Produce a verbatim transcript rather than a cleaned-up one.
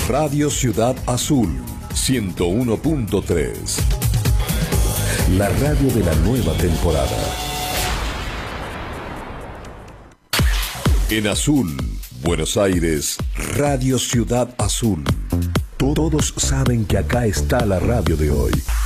Radio Ciudad Azul, ciento uno punto tres. La radio de la nueva temporada. En Azul, Buenos Aires, Radio Ciudad Azul. Todos saben que acá está la radio de hoy.